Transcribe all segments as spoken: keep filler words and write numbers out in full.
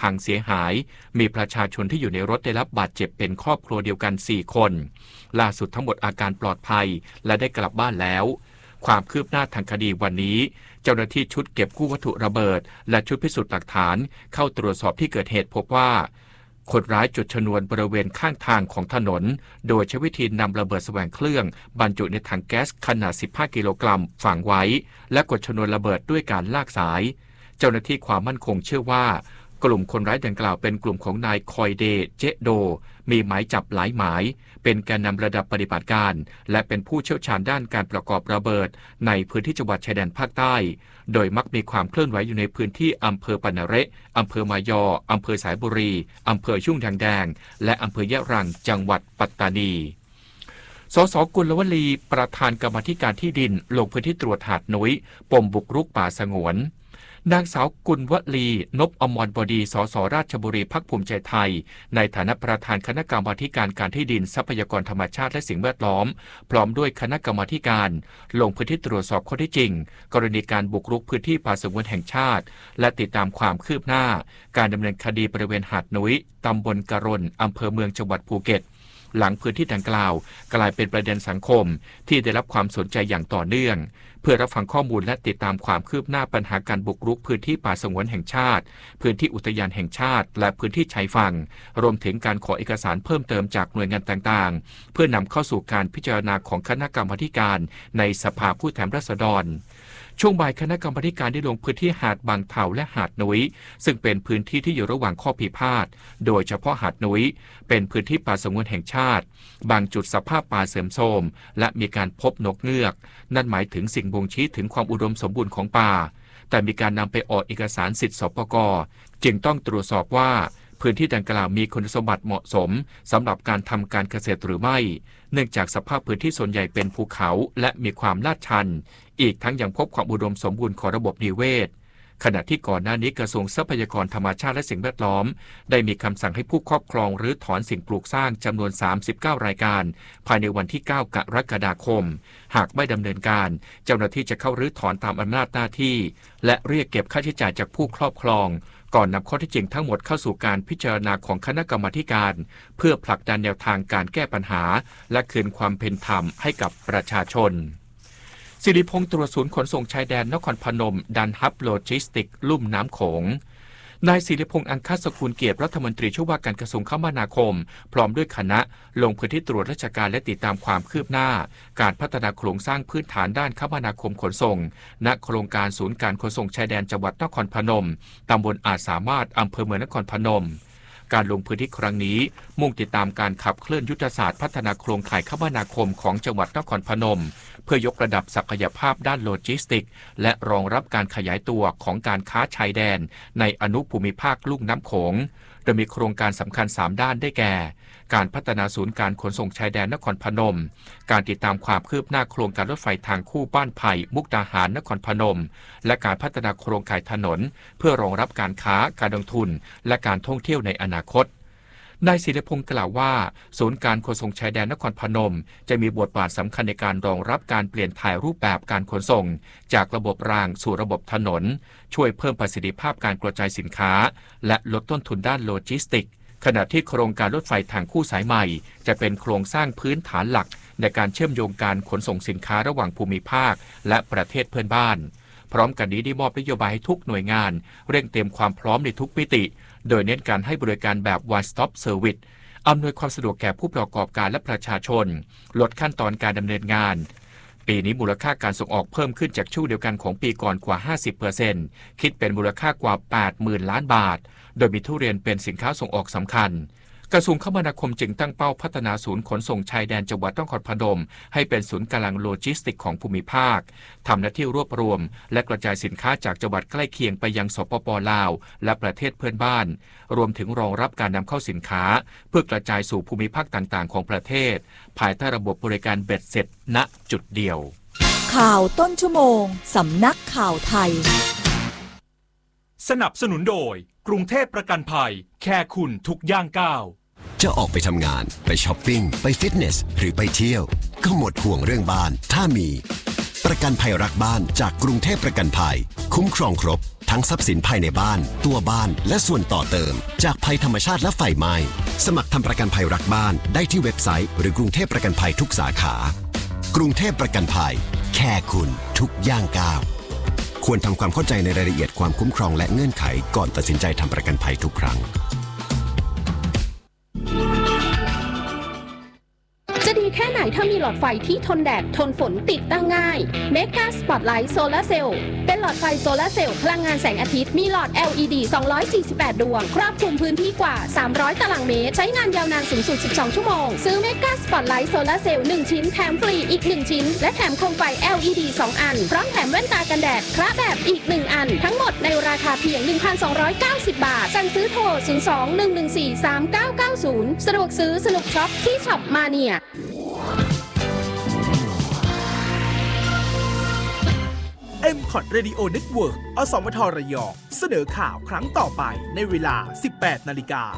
พังเสียหายมีประชาชนที่อยู่ในรถได้รับบาดเจ็บเป็นครอบครัวเดียวกันสี่คนล่าสุดทั้งหมดอาการปลอดภัยและได้กลับบ้านแล้วความคืบหน้าทางคดีวันนี้เจ้าหน้าที่ชุดเก็บกู้วัตถุระเบิดและชุดพิสูจน์หลักฐานเข้าตรวจสอบที่เกิดเหตุพบว่าคนร้ายจุดชนวนบริเวณข้างทางของถนนโดยใช้วิธีนำระเบิดแสวงเครื่องบรรจุในถังแก๊สขนาดสิบห้ากิโลกรัมฝังไว้และกดชนวนระเบิดด้วยการลากสายเจ้าหน้าที่ความมั่นคงเชื่อว่ากลุ่มคนร้ายดังกล่าวเป็นกลุ่มของนายคอยเดเจโดมีหมายจับหลายหมายเป็นแกนนำระดับปฏิบัติการและเป็นผู้เชี่ยวชาญด้านการประกอบระเบิดในพื้นที่จังหวัดชายแดนภาคใต้โดยมักมีความเคลื่อนไหวอยู่ในพื้นที่อำเภอปะนาเระอำเภอมายออำเภอสายบุรีอำเภอชุ่งแดงและอำเภอยะรังจังหวัดปัตตานีสสกุลวลีประธานกรรมาธิการที่ดินลงพื้นที่ตรวจหาดนุ้ยปมบุกรุกป่าสงวนนางสาวกุลวลีนพอมรบดีสสราชบุรีพรรคภูมิใจไทยในฐานะประธานคณะกรรมาการการที่ดินทรัพยากรธรรมชาติและสิ่งแวดล้อมพร้อมด้วยคณะกรรมาการลงพื้นที่ตรวจสอบข้อเท็จจริงกรณีการบุกรุกพื้นที่ป่าสงวนแห่งชาติและติดตามความคืบหน้าการดำเนินคดีบริเวณหาดนุ้ยตำบลกะรนอำเภอเมืองจังหวัดภูเก็ตหลังพื้นที่ดังกล่าวกลายเป็นประเด็นสังคมที่ได้รับความสนใจอย่างต่อเนื่องเพื่อรับฟังข้อมูลและติดตามความคืบหน้าปัญหาการบุกรุกพื้นที่ป่าสงวนแห่งชาติพื้นที่อุทยานแห่งชาติและพื้นที่ชายฝั่งรวมถึงการขอเอกสารเพิ่มเติมจากหน่วยงานต่างๆเพื่อนำเข้าสู่การพิจารณาของคณะกรรมาการในสภาผู้แทนราษฎรช่วงบ่ายคณะกรรมาการได้ลงพื้นที่หาดบางเถาและหาดนุ้ยซึ่งเป็นพื้นที่ที่อยู่ระหว่างข้อพิพาทโดยเฉพาะหาดนุ้ยเป็นพื้นที่ป่าสงวนแห่งชาติบางจุดสภาพป่าเสื่อมโทรมและมีการพบนกเงือกนั่นหมายถึงสิ่งบ่งชี้ถึงความอุดมสมบูรณ์ของป่าแต่มีการนำไปออกเอกสารสิทธิสปก.จึงต้องตรวจสอบว่าพื้นที่ดังกล่าวมีคุณสมบัติเหมาะสมสำหรับการทำการเกษตรหรือไม่เนื่องจากสภาพพื้นที่ส่วนใหญ่เป็นภูเขาและมีความลาดชันอีกทั้งยังพบความอุดมสมบูรณ์ของระบบนิเวศขณะที่ก่อนหน้านี้กระทรวงทรัพยากรธรรมชาติและสิ่งแวดล้อมได้มีคำสั่งให้ผู้ครอบครองหรือถอนสิ่งปลูกสร้างจำนวนสามสิบเก้ารายการภายในวันที่เก้ากรกฎาคมหากไม่ดำเนินการเจ้าหน้าที่จะเข้ารื้อถอนตามอำนาจหน้าที่และเรียกเก็บค่าใช้จ่ายจากผู้ครอบครองก่อนนำข้อเท็จจริงทั้งหมดเข้าสู่การพิจารณาของคณะกรรมาการเพื่อผลักดันแนวทางการแก้ปัญหาและคืนความเป็นธรรมให้กับประชาชนสิริพงษ์ตรวจศูนย์ขนส่งชายแดนนครพนมดันฮับโลจิสติกลุ่มน้ำโขงนายสิริพงษ์อังคสกุลเกียรติรัฐมนตรีช่วยว่าการกระทรวงคมนาคมพร้อมด้วยคณะลงพื้นที่ตรวจราชการและติดตามความคืบหน้าการพัฒนาโครงสร้างพื้นฐานด้านคมนาคมขนส่งณโครงการศูนย์การขนส่งชายแดนจังหวัดนครพนมตำบลอาจสามารถอำเภอเมืองนครพนมการลงพื้นที่ครั้งนี้มุ่งติดตามการขับเคลื่อนยุทธศาสตร์พัฒนาโครงข่ายคมนาคมของจังหวัดนครพนมเพื่อยกระดับศักยภาพด้านโลจิสติกส์และรองรับการขยายตัวของการค้าชายแดนในอนุภูมิภาคลุ่มน้ำโขงโดยมีโครงการสำคัญสามด้านได้แก่การพัฒนาศูนย์การขนส่งชายแดนนครพนมการติดตามความคืบหน้าโครงการรถไฟทางคู่บ้านไผ่มุกดาหารนครพนมและการพัฒนาโครงข่ายถนนเพื่อรองรับการค้าการลงทุนและการท่องเที่ยวในอนาคตนายศิริพงศ์กล่าวว่าศูนย์การขนส่งชายแดนนครพนมจะมีบทบาทสำคัญในการรองรับการเปลี่ยนถ่ายรูปแบบการขนส่งจากระบบรางสู่ระบบถนนช่วยเพิ่มประสิทธิภาพการกระจายสินค้าและลดต้นทุนด้านโลจิสติกส์ขณะที่โครงการรถไฟทางคู่สายใหม่จะเป็นโครงสร้างพื้นฐานหลักในการเชื่อมโยงการขนส่งสินค้าระหว่างภูมิภาคและประเทศเพื่อนบ้านพร้อมกันนี้ได้มอบนโยบายให้ทุกหน่วยงานเร่งเตรียมความพร้อมในทุกมิติโดยเน้นการให้บริการแบบ one stop service อำนวยความสะดวกแก่ผู้ประกอบการและประชาชนลดขั้นตอนการดำเนินงานปีนี้มูลค่าการส่งออกเพิ่มขึ้นจากช่วงเดียวกันของปีก่อนกว่า ห้าสิบเปอร์เซ็นต์ คิดเป็นมูลค่ากว่า แปดหมื่นล้านบาทโดยมีทุเรียนเป็นสินค้าส่งออกสำคัญกระทรวงคมนาคมจึงตั้งเป้าพัฒนาศูนย์ขนส่งชายแดนจังหวัดนครพนมให้เป็นศูนย์กลางโลจิสติกของภูมิภาคทำหน้าที่รวบรวมและกระจายสินค้าจากจังหวัดใกล้เคียงไปยังสปป.ลาวและประเทศเพื่อนบ้านรวมถึงรองรับการนำเข้าสินค้าเพื่อกระจายสู่ภูมิภาคต่างๆของประเทศภายใต้ระบบบริการเบ็ดเสร็จณจุดเดียวข่าวต้นชั่วโมงสำนักข่าวไทยสนับสนุนโดยกรุงเทพประกันภัยแค่คุณทุกย่างก้าวจะออกไปทำงานไปช้อปปิ้งไปฟิตเนสหรือไปเที่ยวก็หมดห่วงเรื่องบ้านถ้ามีประกันภัยรักบ้านจากกรุงเทพประกันภัยคุ้มครองครบทั้งทรัพย์สินภายในบ้านตัวบ้านและส่วนต่อเติมจากภัยธรรมชาติและไฟไหม้สมัครทำประกันภัยรักบ้านได้ที่เว็บไซต์หรือกรุงเทพประกันภัยทุกสาขากรุงเทพประกันภัยแค่คุณทุกย่างก้าวควรทำความเข้าใจในรายละเอียดความคุ้มครองและเงื่อนไขก่อนตัดสินใจทำประกันภัยทุกครั้งจะดีแค่ไหนถ้ามีหลอดไฟที่ทนแดดทนฝนติดตั้งง่าย Mega Spotlight Solar Cell เป็นหลอดไฟโซลาร์เซลล์พลังงานแสงอาทิตย์มีหลอด แอล อี ดี สองร้อยสี่สิบแปด ดวงครอบคลุมพื้นที่กว่าสามร้อยตารางเมตรใช้งานยาวนานสูงสุดสิบสองชั่วโมงซื้อ Mega Spotlight Solar Cell หนึ่งชิ้นแถมฟรีอีกหนึ่งชิ้นและแถมโคมไฟ แอล อี ดี สองอันพร้อมแถมแว่นตากันแดดคระแบบอีกหนึ่งอันทั้งหมดในราคาเพียง หนึ่งพันสองร้อยเก้าสิบ บาทสั่งซื้อโทรศูนย์ สอง หนึ่ง หนึ่ง สี่ สาม เก้า เก้า ศูนย์สะดวกซื้อสนุกช็อปที่ช็อปมาเนียเอ็ม คอท Radio Network อสมทระยองเสนอข่าวครั้งต่อไปในเวลา สิบแปดนาฬิกา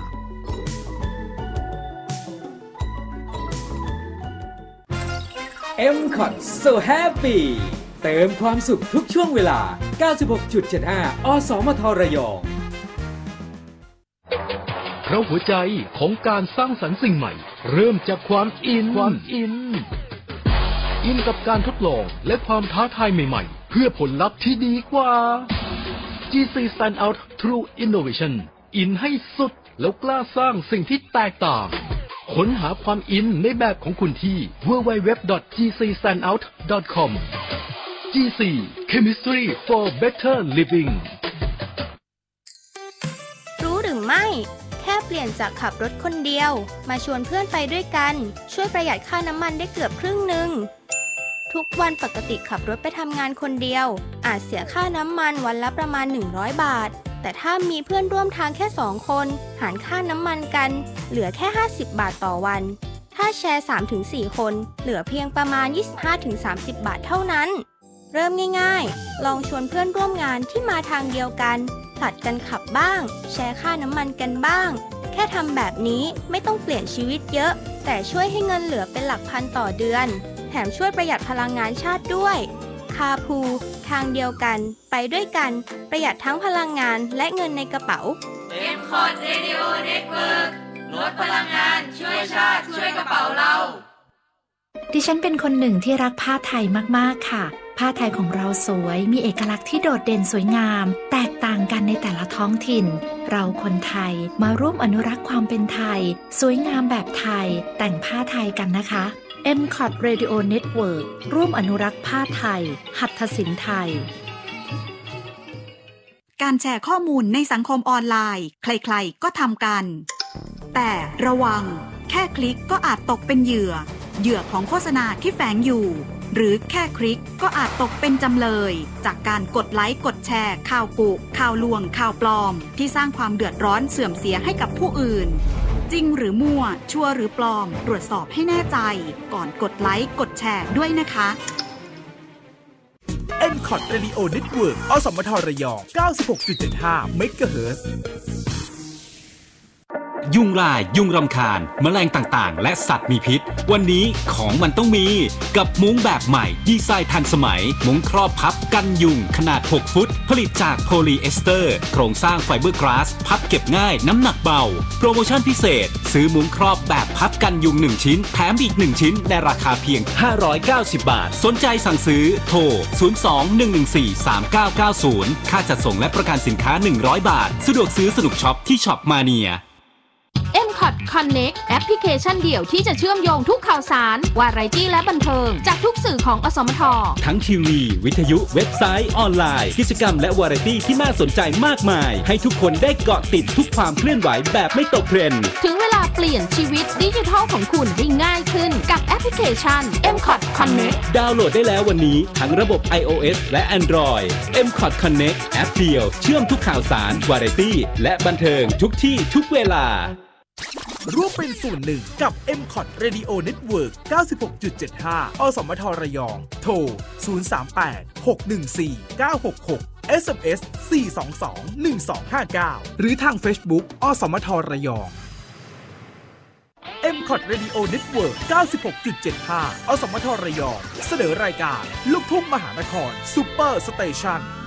เอ็ม คอท So Happy เติมความสุขทุกช่วงเวลา เก้าสิบหกจุดเจ็ดห้า อสมทระยองเพราะหัวใจของการสร้างสรรค์สิ่งใหม่เริ่มจากความอินความอินอินกับการทดลองและความท้าทายใหม่ๆเพื่อผลลัพธ์ที่ดีกว่า จี ซี Stand Out Through Innovation อินให้สุดแล้วกล้าสร้างสิ่งที่แตกต่างค้นหาความอินในแบบของคุณที่ ดับเบิลยู ดับเบิลยู ดับเบิลยู ดอท จี ซี สแตนด์ เอาท์ ดอท คอม จี ซี Chemistry for Better Living รู้หรือไม่แค่เปลี่ยนจากขับรถคนเดียวมาชวนเพื่อนไปด้วยกันช่วยประหยัดค่าน้ำมันได้เกือบครึ่งหนึ่งทุกวันปกติขับรถไปทำงานคนเดียวอาจเสียค่าน้ำมันวันละประมาณหนึ่งร้อยบาทแต่ถ้ามีเพื่อนร่วมทางแค่สองคนหารค่าน้ำมันกันเหลือแค่ห้าสิบบาทต่อวันถ้าแชร์ สามถึงสี่ คนเหลือเพียงประมาณ ยี่สิบห้าถึงสามสิบ บาทเท่านั้นเริ่มง่ายๆลองชวนเพื่อนร่วมงานที่มาทางเดียวกันผลัดกันขับบ้างแชร์ค่าน้ำมันกันบ้างแค่ทำแบบนี้ไม่ต้องเปลี่ยนชีวิตเยอะแต่ช่วยให้เงินเหลือเป็นหลักพันต่อเดือนแถมช่วยประหยัดพลังงานชาติด้วยคาร์พูลทางเดียวกันไปด้วยกันประหยัดทั้งพลังงานและเงินในกระเป๋าเอ็ม คอท Radio Network ลดพลังงานช่วยชาติช่วยกระเป๋าเราดิฉันเป็นคนหนึ่งที่รักผ้าไทยมากๆค่ะผ้าไทยของเราสวยมีเอกลักษณ์ที่โดดเด่นสวยงามแตกต่างกันในแต่ละท้องถิ่นเราคนไทยมาร่วมอนุรักษ์ความเป็นไทยสวยงามแบบไทยแต่งผ้าไทยกันนะคะ เอ็ม คอท Radio Network ร่วมอนุรักษ์ผ้าไทยหัตถศิลป์ไทยการแชร์ข้อมูลในสังคมออนไลน์ใครๆก็ทำกันแต่ระวังแค่คลิกก็อาจตกเป็นเหยื่อเหยื่อของโฆษณาที่แฝงอยู่หรือแค่คลิกก็อาจตกเป็นจำเลยจากการกดไลค์กดแชร์ข่าวกุข่าวลวงข่าวปลอมที่สร้างความเดือดร้อนเสื่อมเสียให้กับผู้อื่นจริงหรือมั่วชัวร์หรือปลอมตรวจสอบให้แน่ใจก่อนกดไลค์กดแชร์ด้วยนะคะเอ็ม คอท Radio Network อสมทระยอง เก้าสิบหกจุดเจ็ดห้า เมกะเฮิรตซ์ยุงลายยุงรำคาญแมลงต่างๆและสัตว์มีพิษวันนี้ของมันต้องมีกับมุ้งแบบใหม่ดีไซน์ทันสมัยมุ้งครอบพับกันยุงขนาดหกฟุตผลิตจากโพลีเอสเตอร์โครงสร้างไฟเบอร์กลาสพับเก็บง่ายน้ำหนักเบาโปรโมชั่นพิเศษซื้อมุ้งครอบแบบพับกันยุงหนึ่งชิ้นแถมอีกหนึ่งชิ้นในราคาเพียงห้าร้อยเก้าสิบบาทสนใจสั่งซื้อโทรศูนย์ สอง หนึ่ง หนึ่ง สี่ สาม เก้า เก้า ศูนย์ค่าจัดส่งและประกันสินค้าหนึ่งร้อยบาทสะดวกซื้อสนุกช็อปที่ช็อปมาเนียเอ็ม คอท Connect แอปพลิเคชันเดี่ยวที่จะเชื่อมโยงทุกข่าวสารวาไรตี้และบันเทิงจากทุกสื่อของอสมททั้งทีวีวิทยุเว็บไซต์ออนไลน์กิจกรรมและวาไรตี้ที่น่าสนใจมากมายให้ทุกคนได้เกาะติดทุกความเคลื่อนไหวแบบไม่ตกเทรนด์ถึงเวลาเปลี่ยนชีวิตดิจิทัลของคุณได้ง่ายขึ้นกับแอปพลิเคชัน เอ็ม คอท Connect ดาวน์โหลดได้แล้ววันนี้ทั้งระบบ iOS และ Android เอ็ม คอท Connect แอปเดียวเชื่อมทุกข่าวสารวาไรตี้และบันเทิงทุกที่ทุกเวลาร่วมเป็นส่วนหนึ่งกับ เอ็ม คอท Radio Network เก้าสิบหกจุดเจ็ดห้า อสมทระยองโทรศูนย์ สาม แปด หก หนึ่ง สี่ เก้า หก หก เอส เอ็ม เอส สี่ สอง สอง หนึ่ง สอง ห้า เก้าหรือทาง Facebook อสมทระยอง เอ็มคอร์ด Radio Network เก้าสิบหกจุดเจ็ดห้า อสมทระยองเสนอรายการลูกทุ่งมหานครซุปเปอร์สเตชัน